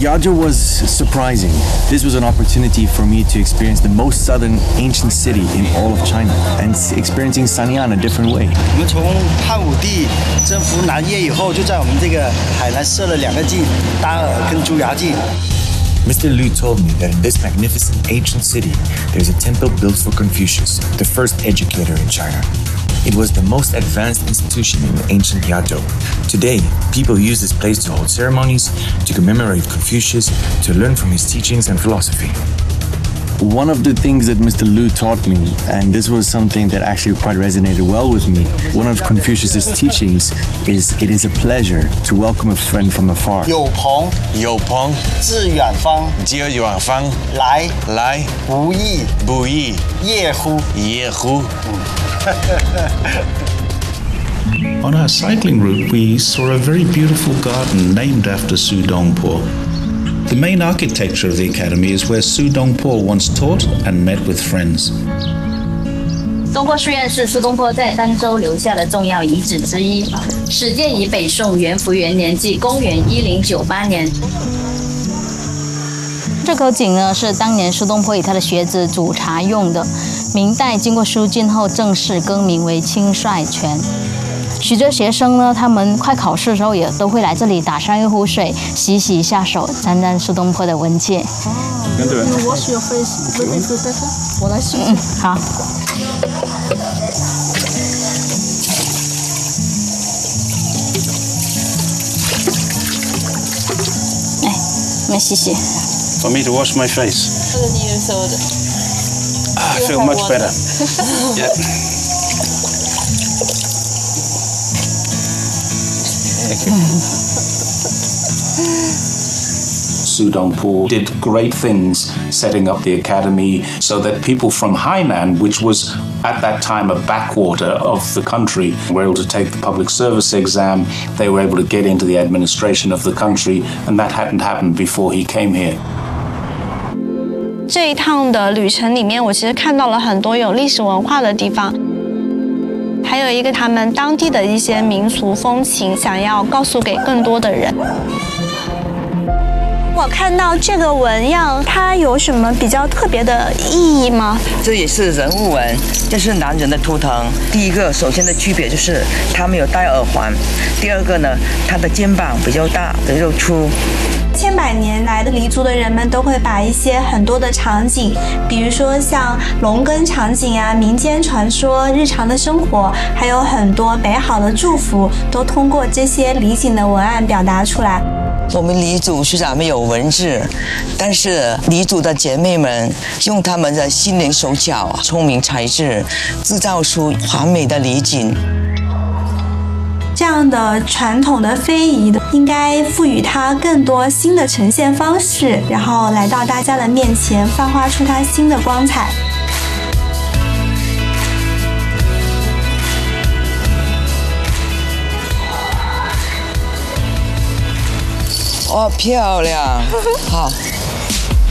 Yazhou was surprising. This was an opportunity for me to experience the most southern ancient city in all of China and experiencing Sanyang a different way. 我们从汉武帝征服南叶以后，就在我们这个海南设了2个镜，丹耳跟朱崖镜。 Mr. Liu told me that in this magnificent ancient city, there's a temple built for Confucius, the first educator in China. It was the most advanced institution in the ancient Yazhou. Today, people use this place to hold ceremonies, to commemorate Confucius, to learn from his teachings and philosophy. One of the things that Mr. Liu taught me, and this was something that actually quite resonated well with me, one of Confucius's teachings is it is a pleasure to welcome a friend from afar. 有朋自远方，来不易，夜乎。 On our cycling route, we saw a very beautiful garden named after Su Dongpo. The main architecture of the academy is where Su Dongpo once taught and met with friends. 东坡书院是苏东坡在儋州留下的重要遗址之一，始建于北宋元符元年，即公元1098年。这口井呢，是当年苏东坡与他的学子煮茶用的。明代经过疏浚后，正式更名为清帅泉。许多学生呢，他们快考试的时候也都会来这里打上一壶水，洗一下手，沾沾苏东坡的文气。 我学会洗，我来洗。 好。来，我们洗洗。 For me to wash my face. I feel much better. Yeah. Su Dongpo did great things setting up the academy so that people from Hainan, which was at that time a backwater of the country, were able to take the public service exam. They were able to get into the administration of the country, and that hadn't happened before he came here. 这一趟的旅程里面，我其实看到了很多有历史文化的地方，还有一个他们当地的一些民俗风情，想要告诉给更多的人。我看到这个纹样，它有什么比较特别的意义吗？ 这也是人物纹，这是男人的图腾。第一个，首先的区别就是他没有戴耳环；第二个呢，他的肩膀比较大，的肉粗。 千百年来的黎族的人们都会把一些很多的场景，比如说像农耕场景啊、民间传说、日常的生活，还有很多美好的祝福，都通过这些礼景的文案表达出来。 我们黎族虽然没有文字，但是黎族的姐妹们用她们的心灵手巧、聪明才智，制造出完美的礼景。 这样的传统的非遗应该赋予它更多新的呈现方式，然后来到大家的面前，发挥出它新的光彩。 哇，漂亮！好。